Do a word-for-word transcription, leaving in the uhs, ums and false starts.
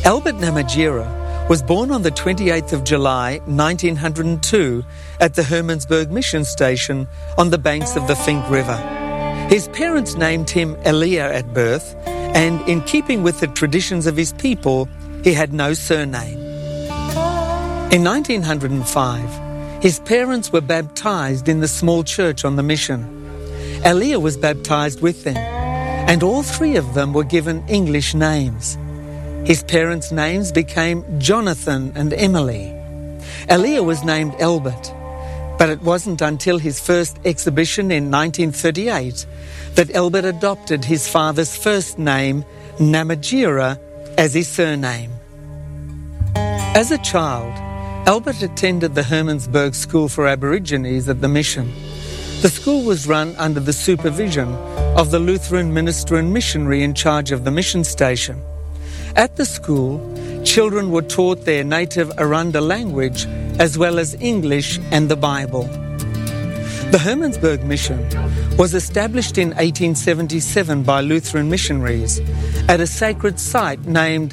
Albert Namatjira was born on the twenty-eighth of July nineteen oh two at the Hermannsburg mission station on the banks of the Fink River. His parents named him Elia at birth, and in keeping with the traditions of his people, he had no surname. In nineteen oh five, his parents were baptized in the small church on the mission. Elia was baptized with them, and all three of them were given English names. His parents' names became Jonathan and Emily. Elia was named Albert, but it wasn't until his first exhibition in nineteen thirty-eight that Albert adopted his father's first name, Namatjira, as his surname. As a child, Albert attended the Hermannsburg School for Aborigines at the mission. The school was run under the supervision of the Lutheran minister and missionary in charge of the mission station. At the school, children were taught their native Aranda language as well as English and the Bible. The Hermannsburg mission was established in eighteen seventy-seven by Lutheran missionaries at a sacred site named